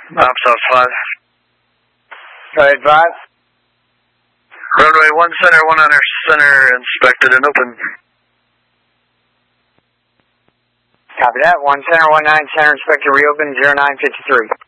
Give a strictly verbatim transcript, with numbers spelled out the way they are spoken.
Map South five. Go ahead, five. Runway one center, one under center, inspected and open. Copy that. One center, one nine center, inspected, reopen, zero nine fifty-three.